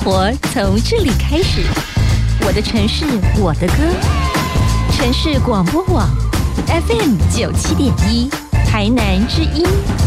活从这里开始，我的城市，我的歌。城市广播网 FM 97.1，台南之音。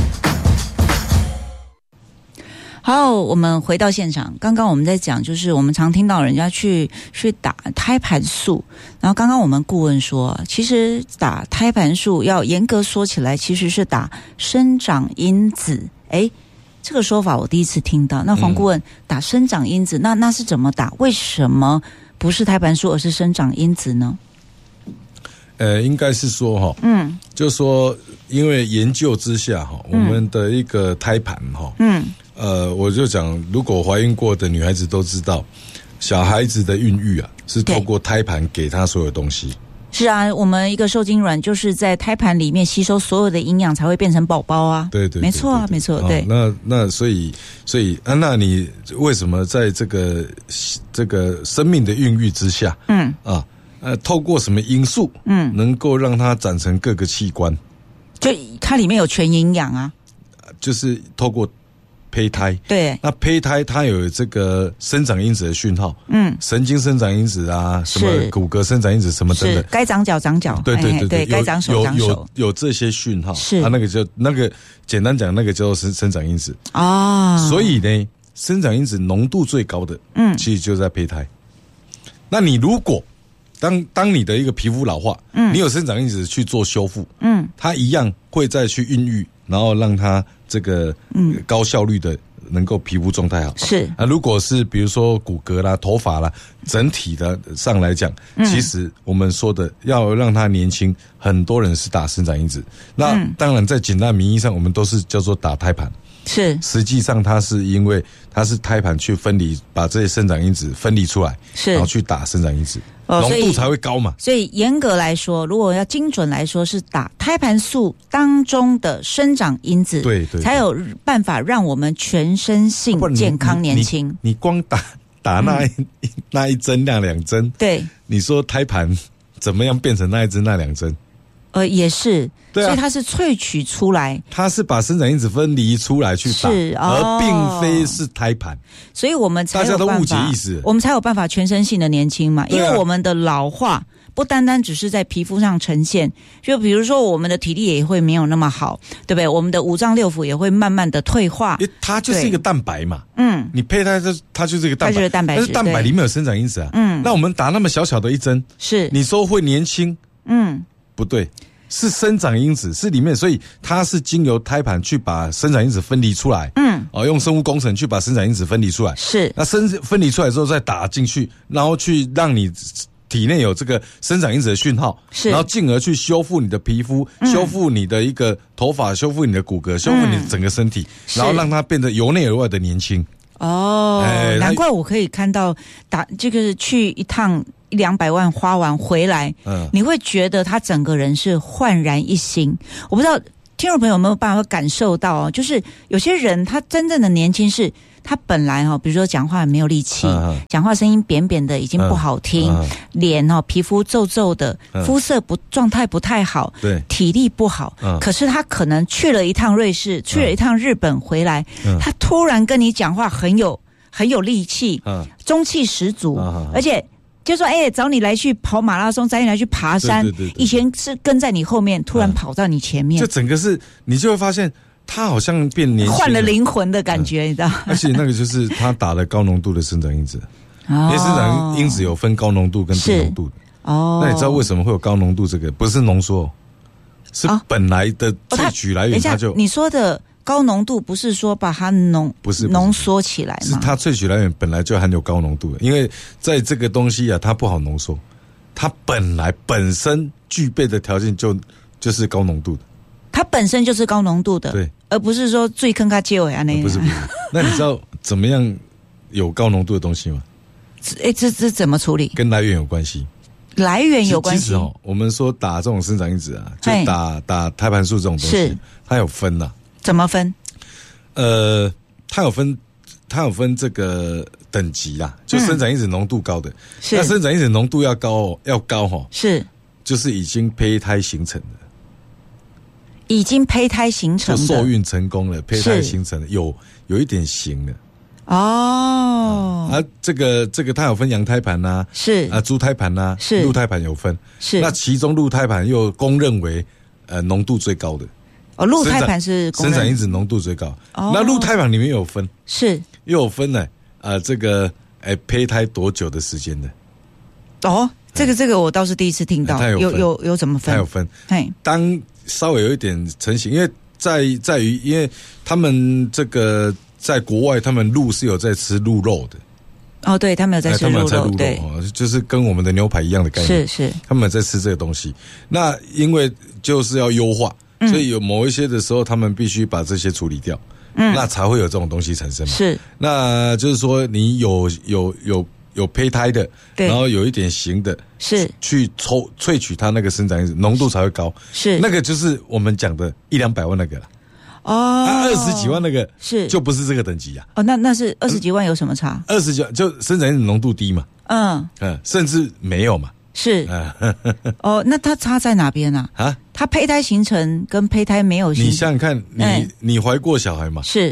好，我们回到现场。刚刚我们在讲，就是我们常听到人家去打胎盘素，然后刚刚我们顾问说，其实打胎盘素要严格说起来，其实是打生长因子。这个说法我第一次听到。那黄顾问，打生长因子，那是怎么打？为什么不是胎盘素，而是生长因子呢？ 应该是说就是说，因为研究之下我们的一个胎盘我就讲，如果怀孕过的女孩子都知道，小孩子的孕育是透过胎盘给她所有东西。 是啊，我们一个受精卵就是在胎盘里面吸收所有的营养，才会变成宝宝啊。 对， 没错啊，没错。对， 那所以那你为什么在这个生命的孕育之下，透过什么因素，能够让它长成各个器官？ 就它里面有全营养啊， 就是透过胚胎。 对， 那胚胎它有这个生长因子的讯号，神经生长因子啊，什么骨骼生长因子什么等等， 该长脚长脚，对，该长手长手， 有这些讯号， 是那个简单讲，那个叫做生长因子啊。 所以呢，生长因子浓度最高的，其实就在胚胎。那你如果当你的一个皮肤老化，你有生长因子去做修复，它一样会再去孕育，然后让它这个高效率的能够皮肤状态好。 是如果是比如说骨骼啦、头发啦，整体的上来讲，其实我们说的要让它年轻，很多人是打生长因子。那当然在简单名义上，我们都是叫做打胎盘。 是， 实际上它是因为它是胎盘去分离，把这些生长因子分离出来，然后去打生长因子，浓度才会高嘛。 所以严格来说，如果要精准来说，是打胎盘素当中的生长因子，对，才有办法让我们全身性健康年轻。 你光打那一针那两针， 对，你说胎盘怎么样变成那一针那两针？ 也是。 对啊， 所以它是萃取出来， 它是把生长因子分离出来去打，而并非是胎盘。 所以我们才有办法， 大家都误解意思， 我们才有办法全身性的年轻嘛。因为我们的老化不单单只是在皮肤上呈现，就比如说我们的体力也会没有那么好，对不对？我们的五脏六腑也会慢慢的退化。 它就是一个蛋白嘛，你胚胎它就是一个蛋白， 它就是蛋白质， 但是蛋白里面有生长因子啊。那我们打那么小小的一针， 是你说会年轻？不对。是生长因子，是里面，所以它是经由胎盘去把生长因子分离出来，用生物工程去把生长因子分离出来， 是那分离出来之后再打进去，然后去让你体内有这个生长因子的讯号， 是， 然后进而去修复你的皮肤，修复你的一个头发，修复你的骨骼，修复你的整个身体，然后让它变得由内而外的年轻。 难怪我可以看到这个去一趟100-200万花完回来，你会觉得他整个人是焕然一新。我不知道听众朋友有没有办法感受到就是有些人他真正的年轻是他本来比如说讲话没有力气，讲话声音扁扁的，已经不好听，脸皮肤皱皱的，肤色状态不太好， 对， 体力不好，可是他可能去了一趟瑞士，去了一趟日本回来，他突然跟你讲话很有力气，中气十足，而且就说找你来去跑马拉松，找你来去爬山，对，以前是跟在你后面，突然跑到你前面， 就整个是你就会发现他好像变年轻， 换了灵魂的感觉，你知道？ 而且那个就是他打了高浓度的生长因子，因为生长因子有分高浓度跟低浓度的。那你知道为什么会有高浓度？这个不是浓缩，是本来的萃取来源，它就你说的高浓度不是说把它不是浓缩起来吗？ 是它萃取来源本来就含有高浓度的，因为在这个东西它不好浓缩，它本身具备的条件就是高浓度的。 它本身就是高浓度的， 对， 而不是说最坑它结尾那样。 不是。那你知道怎么样有高浓度的东西吗？ 这怎么处理？ 跟来源有关系。 来源有关系。 其实我们说打这种生长因子就打胎盘素这种东西，它有分怎么分？ 它有分这个等级啦，就生长因子浓度高的，那生长因子浓度要高是， 就是已经胚胎形成的。 已经胚胎形成的， 就受孕成功了，胚胎形成了，有一点形了， 哦， 这个它有分羊胎盘呐， 是猪胎盘呐， 是鹿胎盘有分， 是那其中鹿胎盘又公认为浓度最高的。 哦，鹿胎盘是生长因子浓度最高。那鹿胎盘里面有分， 是又有分呢，这个胚胎多久的时间的？ 哦，这个我倒是第一次听到，有怎么分？ 它有分。当稍微有一点成型，因为在于，因为他们这个在国外，他们鹿是有在吃鹿肉的。 哦，对，他们有在吃鹿肉，对， 就是跟我们的牛排一样的概念。 是， 他们有在吃这个东西。那因为就是要优化。所以有某一些的时候，他们必须把这些处理掉，那才会有这种东西产生嘛。 是， 那就是说你有胚胎的，然后有一点形的， 是去萃取它那个生长因子浓度才会高。 是， 那个就是我们讲的100-200万那个了。 哦 ，20几万那个是就不是这个等级啊。 哦，那是20几万有什么差 ？20几万就生长因子浓度低嘛。甚至没有嘛。 是哦，那它差在哪边啊？它胚胎形成跟胚胎没有形成， 你想想看，你怀过小孩嘛？ 是，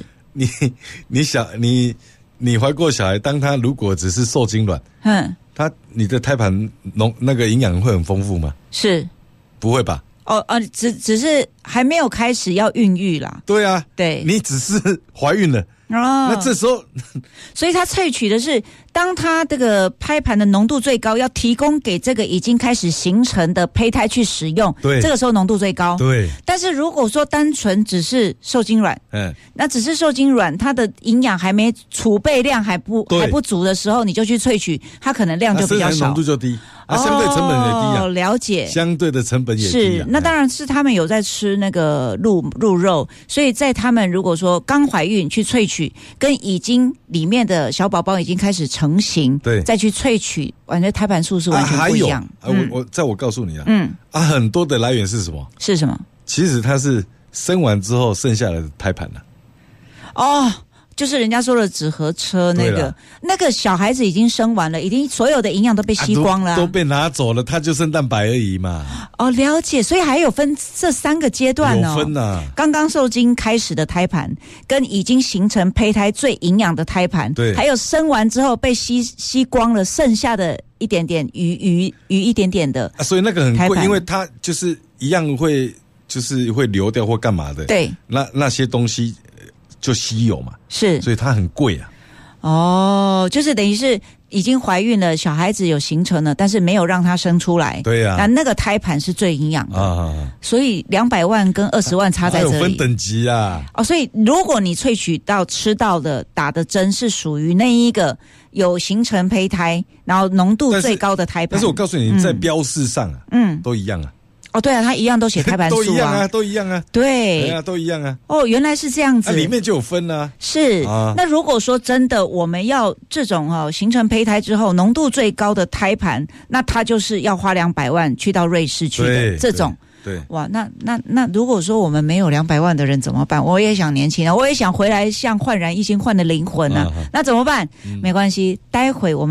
你怀过小孩，当他如果只是受精卵，你的胎盘那个营养会很丰富吗？ 是， 不会吧？ 只是还没有开始要孕育啦。 对啊， 对， 你只是怀孕了。那这时候， 所以它萃取的是，当它这个胎盘的浓度最高，要提供给这个已经开始形成的胚胎去使用， 对， 这个时候浓度最高。 对。 但是如果说单纯只是受精卵，那只是受精卵，它的营养还没储备量还不足的时候，你就去萃取，它可能量就比较少， 浓度就低。相对成本也低啊， 了解。 相对的成本也低是，那当然是他们有在吃那个鹿肉，所以在他们如果说刚怀孕去萃取，跟已经里面的小宝宝已经开始成型， 对， 再去萃取，完全胎盘数是完全不一样。 我告诉你啊，很多的来源是什么？ 是什么？ 其实它是生完之后剩下的胎盘了。 哦。就是人家说的纸盒车那个小孩子已经生完了，已经所有的营养都被吸光了， 都被拿走了，他就剩蛋白而已嘛。 哦，了解，所以还有分这3个阶段哦。 有分啊， 刚刚受精开始的胎盘，跟已经形成胚胎最营养的胎盘， 对， 还有生完之后被吸光了，剩下的一点点余一点点的。 所以那个很贵，因为它就是一样会流掉或干嘛的。 对， 那些东西。就稀有嘛， 是， 所以它很贵啊。 哦，就是等于是已经怀孕了，小孩子有形成了，但是没有让他生出来。 对呀， 那个胎盘是最营养的所以200万跟20万差在这里。 还有分等级啊。 所以如果你萃取到吃到的打的针是属于那一个有形成胚胎，然后浓度最高的胎盘， 但是我告诉你，在标示上都一样啊。 对啊，它一样都写胎盘数啊， 都一样啊， 对啊，都一样啊。 原来是这样子， 里面就有分啊。 是那如果说真的我们要这种形成胚胎之后浓度最高的胎盘，那它就是要花200万去到瑞士去的这种。 对， 哇，那如果说我们没有200万的人怎么办？我也想年轻啊，我也想回来像焕然一新换的灵魂啊，那怎么办？没关系，待会我们。